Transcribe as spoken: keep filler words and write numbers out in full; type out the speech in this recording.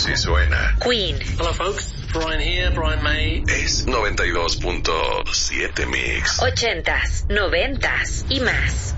Así suena Queen. Hello folks, Brian here, Brian May. Es noventa y dos punto siete Mix. Ochentas, noventas y más.